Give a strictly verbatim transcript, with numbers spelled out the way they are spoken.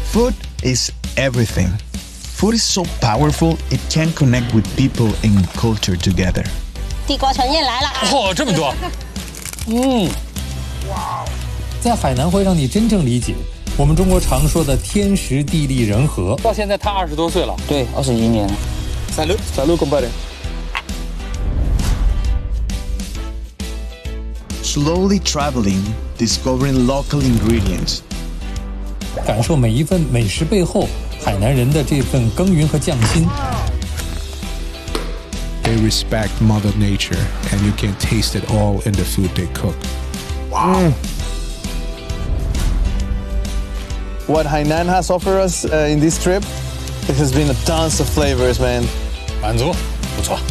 Food is everything. Food is so powerful, it can connect with people and culture together. 地瓜传进来了！ 哦，这么多！嗯， 哇，在海南会让你真正理解我们中国常说的天时地利人和。 到现在他二十多岁了， 对，二十一年。 Salud, salud, compadre. Slowly traveling, discovering local ingredients. 感受每一份美食背后海南人的这份耕耘和匠心。 They respect Mother Nature, and you can taste it all in the food they cook. Wow. Mm. What Hainan has offered us uh, in this trip, it has been a tons of flavors, man. 满足，不错。